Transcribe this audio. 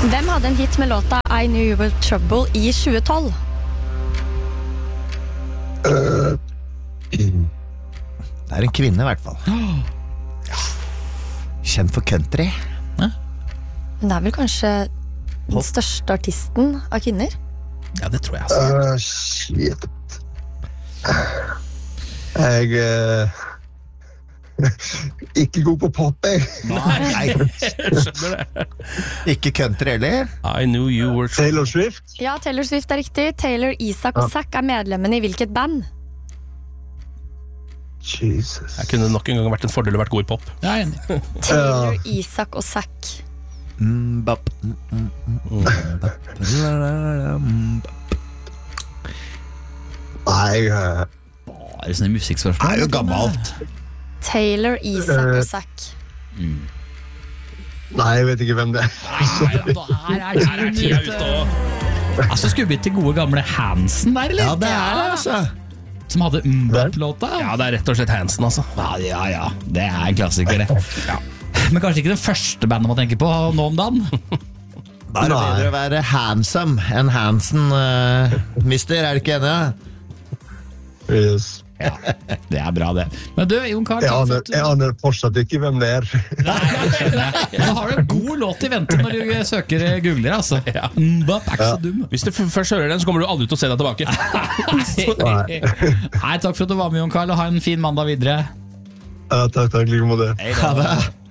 Hvem hadde en hit med låta I Knew You Were Trouble i 2012? Det en kvinne I hvert fall. Kjent for country. Men det vel kanskje den største artisten av kvinner? Ja, det tror jeg altså. Shit. Jeg ikke god på pop, jeg. Nei. Skjønner det. Ikke country heller. I knew you were Taylor Swift. Ja, Taylor Swift riktig. Taylor, Isak og Zack medlemmene I hvilket band? Jesus. Jeg kunne nok en gang vært en fordel å vært god I pop. Jeg enig. Taylor, Isak og Zack. Bap. Nei, Bare sånne musikkspørsmål. Det jo gammelt. Taylor, Isak og Zack. nei, jeg vet ikke hvem det Her tida ute og... Altså, skulle vi til gode gamle Hansen der, eller? Ja, det det altså. Som hadde Mbap-låta. Ja, det rett og slett Hansen, altså. Ja. Det en klassiker, det. Ja. Men kanskje ikke den første bandet man tenker på nå om dagen. Da det bedre å være handsome enn Hansen, mister, det ikke enig? Yes. Ja, det bra det. Men du, Jon Karl, Jeg aner fortsatt ikke hvem det Nei, nå har du en god låt I vente når du søker googler, altså. Mbap ikke så dum. Hvis du først hører den, så kommer du aldri til å se deg tilbake. Nei, takk for at du var med, Jon Karl, og ha en fin mandag videre. Ja, takk, like måte. Ha det.